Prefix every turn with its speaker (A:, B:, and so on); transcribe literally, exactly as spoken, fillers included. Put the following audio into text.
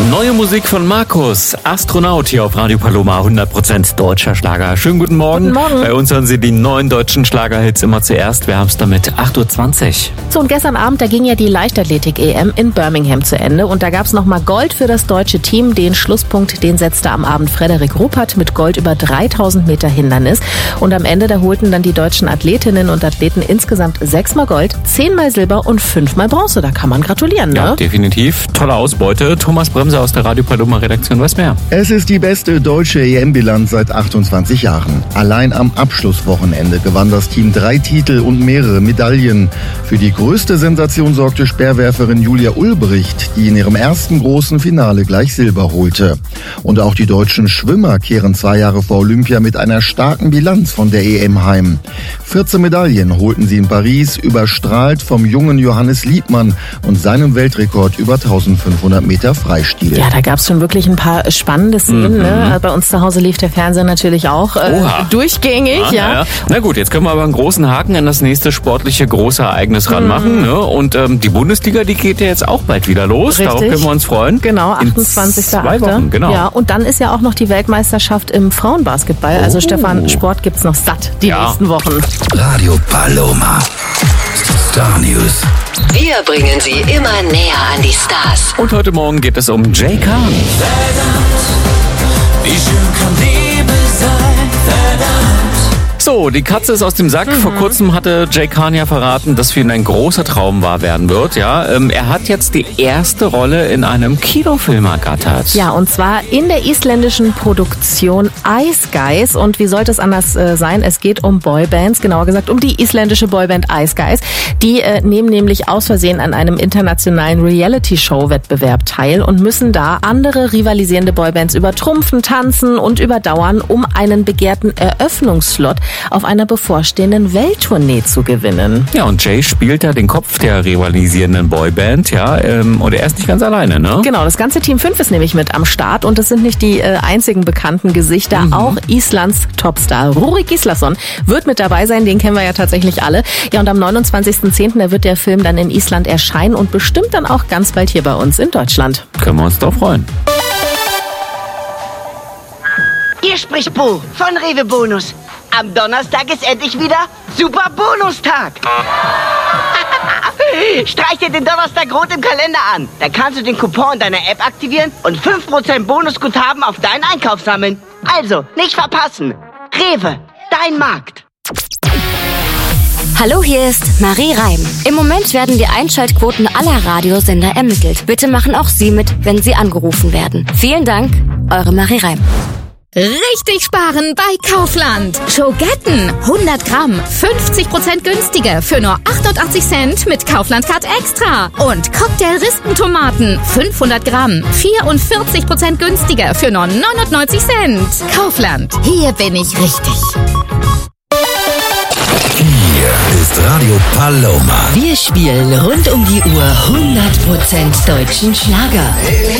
A: Neue Musik von Markus, Astronaut hier auf Radio Paloma, hundert Prozent deutscher Schlager. Schönen guten Morgen.
B: Guten Morgen.
A: Bei uns hören Sie die neuen deutschen Schlagerhits immer zuerst. Wir haben es damit acht Uhr zwanzig.
B: So, und gestern Abend, da ging ja die Leichtathletik-E M in Birmingham zu Ende und da gab es nochmal Gold für das deutsche Team. Den Schlusspunkt, den setzte am Abend Frederik Ruppert mit Gold über dreitausend Meter Hindernis. Und am Ende, da holten dann die deutschen Athletinnen und Athleten insgesamt sechsmal Gold, zehnmal Silber und fünfmal Bronze. Da kann man gratulieren, ne?
A: Ja, definitiv. Tolle Ausbeute. Thomas Bremser aus der Radio Paloma Redaktion weiß mehr.
C: Es ist die beste deutsche E M-Bilanz seit achtundzwanzig Jahren. Allein am Abschlusswochenende gewann das Team drei Titel und mehrere Medaillen. Für die größte Sensation sorgte Speerwerferin Julia Ulbricht, die in ihrem ersten großen Finale gleich Silber holte. Und auch die deutschen Schwimmer kehren zwei Jahre vor Olympia mit einer starken Bilanz von der E M heim. vierzehn Medaillen holten sie in Paris, überstrahlt vom jungen Johannes Liebmann und seinem Weltrekord über eintausendfünfhundert Meter Freistil.
B: Ja, da gab es schon wirklich ein paar spannende Szenen. Mhm. Ne? Bei uns zu Hause lief der Fernseher natürlich auch äh, durchgängig.
A: Ah,
B: ja.
A: Ja. Na gut, jetzt können wir aber einen großen Haken an das nächste sportliche große Ereignis mhm. ranmachen. Ne? Und ähm, die Bundesliga, die geht ja jetzt auch bald wieder los.
B: Richtig.
A: Darauf können wir uns freuen.
B: Genau, achtundzwanzigster
A: In zwei Wochen, genau.
B: Ja, und dann ist ja auch noch die Weltmeisterschaft im Frauenbasketball.
A: Oh.
B: Also Stefan, Sport gibt's noch satt die
A: Ja.
B: nächsten Wochen.
D: Radio Paloma. Star News.
E: Wir bringen Sie immer näher an die Stars.
A: Und heute Morgen geht es um Jay Khan.
F: Wie schön kann Liebe sein, verdammt.
A: So, die Katze ist aus dem Sack. Mhm. Vor kurzem hatte Jay Khan ja verraten, dass für ihn ein großer Traum wahr werden wird. Ja, ähm, er hat jetzt die erste Rolle in einem Kinofilm ergattert.
B: Ja, und zwar in der isländischen Produktion Ice Guys. Und wie sollte es anders äh, sein? Es geht um Boybands, genauer gesagt um die isländische Boyband Ice Guys. Die äh, nehmen nämlich aus Versehen an einem internationalen Reality-Show-Wettbewerb teil und müssen da andere rivalisierende Boybands übertrumpfen, tanzen und überdauern, um einen begehrten Eröffnungsslot auf einer bevorstehenden Welttournee zu gewinnen.
A: Ja, und Jay spielt da den Kopf der rivalisierenden Boyband, ja, ähm, und er ist nicht ganz alleine, ne?
B: Genau, das ganze Team fünf ist nämlich mit am Start und das sind nicht die äh, einzigen bekannten Gesichter. Mhm. Auch Islands Topstar Rúrik Gíslason wird mit dabei sein, den kennen wir ja tatsächlich alle. Ja, und am neunundzwanzigsten zehnten da wird der Film dann in Island erscheinen und bestimmt dann auch ganz bald hier bei uns in Deutschland.
A: Können wir uns drauf freuen.
G: Hier spricht Bo von Rewe Bonus. Am Donnerstag ist endlich wieder Super Bonustag. Streich dir den Donnerstag rot im Kalender an. Da kannst du den Coupon in deiner App aktivieren und fünf Prozent Bonusguthaben auf deinen Einkauf sammeln. Also, nicht verpassen. Rewe, dein Markt.
H: Hallo, hier ist Marie Reim. Im Moment werden die Einschaltquoten aller Radiosender ermittelt. Bitte machen auch Sie mit, wenn Sie angerufen werden. Vielen Dank, eure Marie Reim.
I: Richtig sparen bei Kaufland. Schogetten, hundert Gramm, fünfzig Prozent günstiger für nur achtundachtzig Cent mit Kaufland Card Extra. Und Cocktail-Rispentomaten, fünfhundert Gramm, vierundvierzig Prozent günstiger für nur neunundneunzig Cent. Kaufland, hier bin ich richtig.
D: Hier ist Radio Paloma.
E: Wir spielen rund um die Uhr hundert Prozent deutschen Schlager.